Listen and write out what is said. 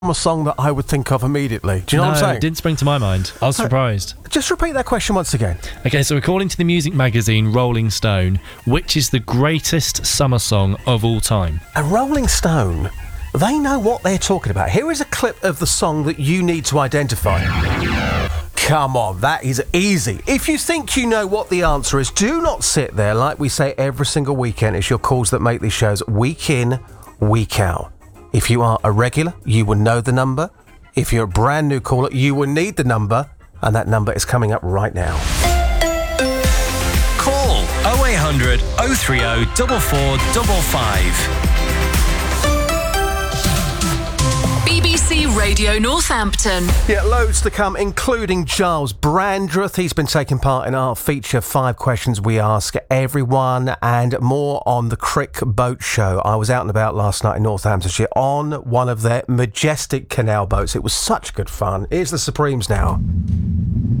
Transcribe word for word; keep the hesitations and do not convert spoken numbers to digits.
a song that I would think of immediately. Do you know no, what I'm saying? It didn't spring to my mind. I was surprised. Just repeat that question once again. Okay, so according to the music magazine Rolling Stone, which is the greatest summer song of all time? And Rolling Stone, they know what they're talking about. Here is a clip of the song that you need to identify. Come on, that is easy. If you think you know what the answer is, do not sit there. Like we say every single weekend, it's your calls that make these shows week in, week out. If you are a regular, you will know the number. If you're a brand new caller, you will need the number, and that number is coming up right now. Call oh eight hundred oh three oh four four five five. B B C Radio Northampton. Yeah, loads to come, including Giles Brandreth. He's been taking part in our feature Five Questions We Ask Everyone, and more on the Crick Boat Show. I was out and about last night in Northamptonshire on one of their majestic canal boats. It was such good fun. Here's the Supremes now.